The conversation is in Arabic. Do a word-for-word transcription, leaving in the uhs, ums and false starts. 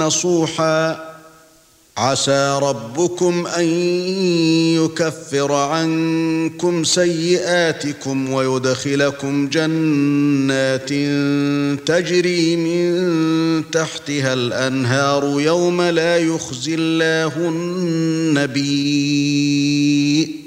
نصوحا عسى ربكم أن يكفر عنكم سيئاتكم ويدخلكم جنات تجري من تحتها الأنهار يوم لا يخزي الله النبي